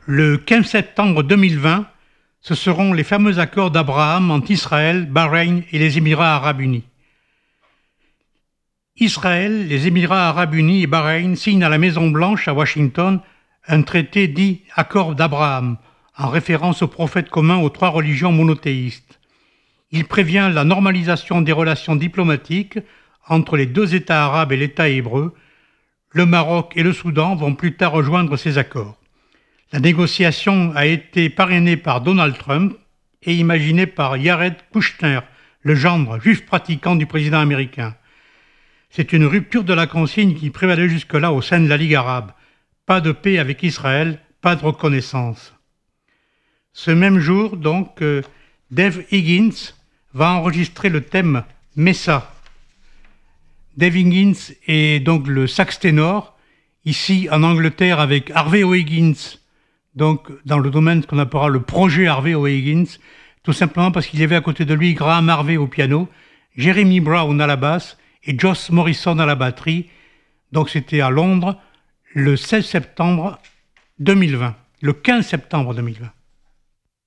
Le 15 septembre 2020, ce seront les fameux accords d'Abraham entre Israël, Bahreïn et les Émirats arabes unis. Israël, les Émirats arabes unis et Bahreïn signent à la Maison-Blanche, à Washington, un traité dit « Accord d'Abraham », en référence au prophète commun aux trois religions monothéistes. Il prévient la normalisation des relations diplomatiques entre les deux États arabes et l'État hébreu. Le Maroc et le Soudan vont plus tard rejoindre ces accords. La négociation a été parrainée par Donald Trump et imaginée par Jared Kushner, le gendre juif pratiquant du président américain. C'est une rupture de la consigne qui prévalait jusque-là au sein de la Ligue arabe. Pas de paix avec Israël, pas de reconnaissance. Ce même jour, donc, Dave Higgins va enregistrer le thème Messa. Dave Higgins est donc le sax ténor, ici en Angleterre avec Harvey O'Higgins, donc dans le domaine qu'on appellera le projet Harvey O'Higgins, tout simplement parce qu'il y avait à côté de lui Graham Harvey au piano, Jeremy Brown à la basse et Joss Morrison à la batterie. Donc c'était à Londres le 16 septembre 2020, le 15 septembre 2020.